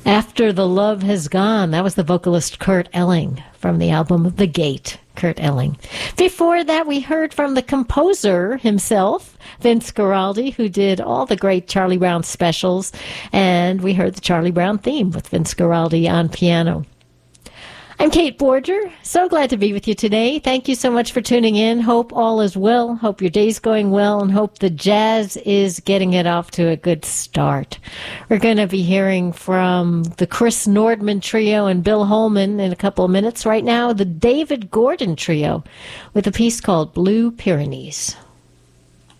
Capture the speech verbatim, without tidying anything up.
After the Love Has Gone, that was the vocalist Kurt Elling from the album The Gate, Kurt Elling. Before that, we heard from the composer himself, Vince Guaraldi, who did all the great Charlie Brown specials, and we heard the Charlie Brown theme with Vince Guaraldi on piano. I'm Kate Borger. So glad to be with you today. Thank you so much for tuning in. Hope all is well. Hope your day's going well, and hope the jazz is getting it off to a good start. We're going to be hearing from the Chris Nordman Trio and Bill Holman in a couple of minutes. Right now, the David Gordon Trio with a piece called Blue Pyrenees.